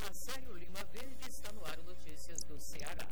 fala Sérgio Lima Verde, está no ar o Notícias do Ceará.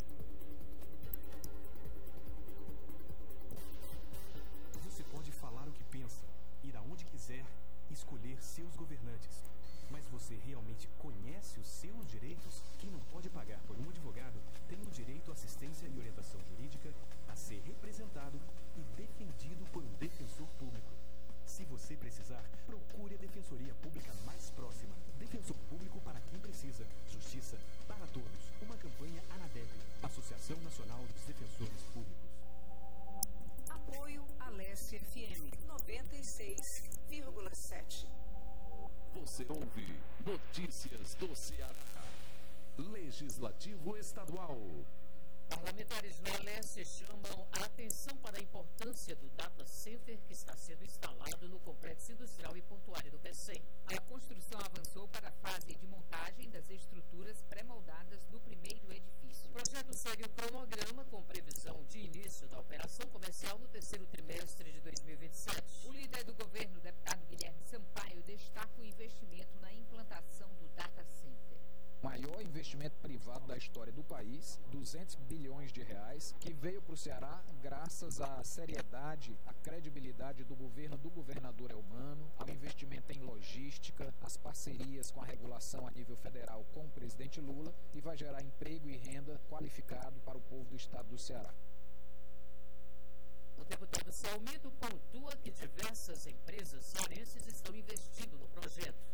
Você pode falar o que pensa, ir aonde quiser, escolher seus governantes. Mas você realmente conhece os seus direitos? Quem não pode pagar por um advogado tem o direito à assistência e orientação jurídica, a ser representado e defendido por um defensor público. Se você precisar, procure a Defensoria Pública mais próxima. Defensor Público para quem precisa. Justiça para todos. Uma campanha ANADEP, Associação Nacional dos Defensores Públicos. Apoio Aleste FM 96,7. Você ouve Notícias do Ceará. Legislativo Estadual. Parlamentares na Aleste chamam a atenção para a importância do data center que está sendo instalado no Complexo Industrial e Portuário do PECEM. A construção avançou para a fase de montagem das estruturas pré-moldadas do primeiro edifício. O projeto segue o cronograma com previsão de início da operação comercial no terceiro trimestre de 2027. O líder do governo, o deputado Guilherme Sampaio, destaca o investimento na implantação do data center. Maior investimento privado da história do país, 200 bilhões de reais, que veio para o Ceará graças à seriedade, à credibilidade do governo do governador Elmano, ao investimento em logística, as parcerias com a regulação a nível federal com o presidente Lula e vai gerar emprego e renda qualificado para o povo do estado do Ceará. O deputado Salmido pontua que diversas empresas cearenses estão investindo no projeto.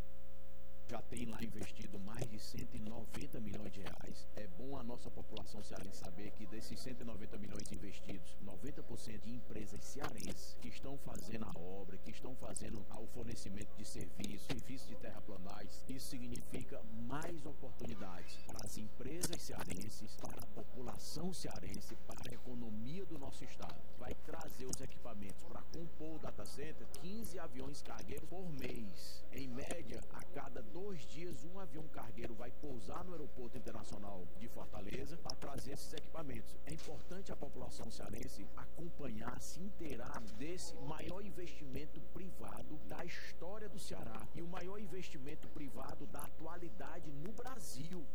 Já tem lá investido mais de 190 milhões de reais. É bom a nossa população cearense saber que desses 190 milhões investidos, 90% de empresas cearenses que estão fazendo a obra, que estão fazendo o fornecimento de serviços de terraplanagem. Isso significa mais oportunidades para as empresas cearenses, para a população cearense, para a economia do nosso estado. Vai trazer os equipamentos para compor o data center, 15 aviões cargueiros por mês. Em média, a cada 2 dias, um avião cargueiro vai pousar no Aeroporto Internacional de Fortaleza para trazer esses equipamentos. É importante a população cearense acompanhar, se inteirar desse maior investimento privado da história do Ceará e o maior investimento privado da atualidade no Brasil.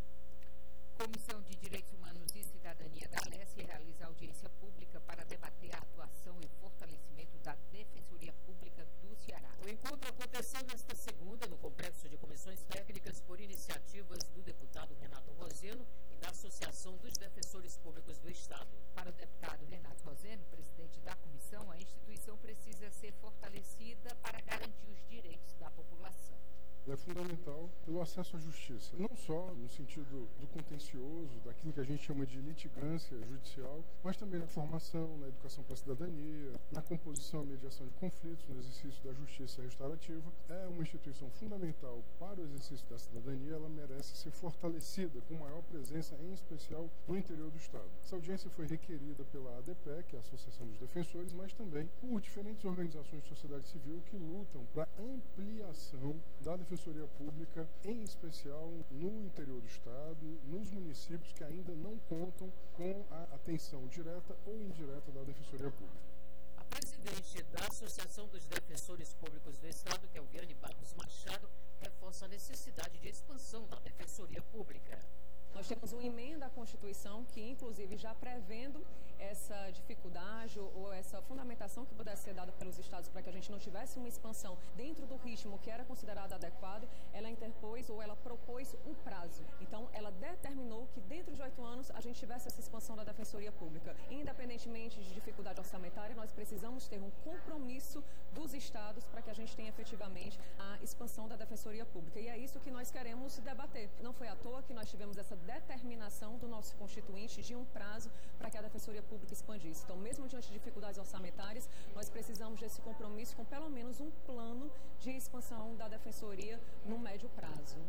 Comissão de Direitos Humanos e Cidadania da Aleste realiza audiência pública para debater a atuação e fortalecimento da Defensoria Pública do Ceará. O encontro aconteceu nesta segunda no Complexo de Comissões Técnicas por iniciativas do deputado Renato Roseno e da Associação dos Defensores Públicos do Estado. Para o deputado Renato Roseno, presidente da comissão, a instituição precisa ser fortalecida para garantir os direitos da população. É fundamental pelo acesso à justiça, não só no sentido do contencioso, daquilo que a gente chama de litigância judicial, mas também na formação, na educação para a cidadania, na composição e mediação de conflitos, no exercício da justiça restaurativa. É uma instituição fundamental para o exercício da cidadania, ela merece ser fortalecida com maior presença, em especial no interior do Estado. Essa audiência foi requerida pela ADPE, que é a Associação dos Defensores, mas também por diferentes organizações de sociedade civil que lutam para a ampliação da Defensoria Pública, em especial no interior do Estado, nos municípios que ainda não contam com a atenção direta ou indireta da Defensoria Pública. A presidente da Associação dos Defensores Públicos do Estado, que é o Viane Barros Machado, reforça a necessidade de expansão da Defensoria Pública. Nós temos uma emenda à Constituição que, inclusive, já prevendo essa dificuldade ou essa fundamentação que pudesse ser dada pelos estados para que a gente não tivesse uma expansão dentro do ritmo que era considerado adequado, ela interpôs ou ela propôs um prazo. Então, ela determinou que dentro de 8 anos a gente tivesse essa expansão da Defensoria Pública. Independentemente de dificuldade orçamentária, nós precisamos ter um compromisso dos estados para que a gente tenha efetivamente a expansão da Defensoria Pública. E é isso que nós queremos debater. Não foi à toa que nós tivemos essa determinação do nosso Constituinte de um prazo para que a Defensoria Pública expandisse. Então, mesmo diante de dificuldades orçamentárias, nós precisamos desse compromisso com pelo menos um plano de expansão da Defensoria no médio prazo.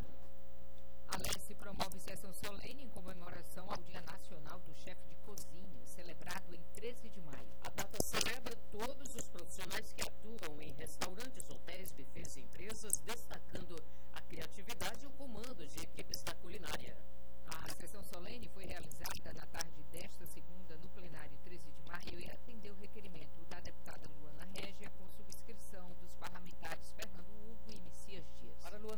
A Aleste promove sessão solene em comemoração ao Dia Nacional do Chefe de Cozinha, celebrado em 13 de maio. A data celebra todos os profissionais que atuam em restaurantes, hotéis, bufês e empresas, destacando